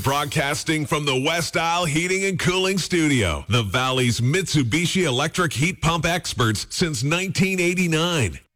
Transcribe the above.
Broadcasting from the West Isle Heating and Cooling Studio, the Valley's Mitsubishi electric heat pump experts since 1989.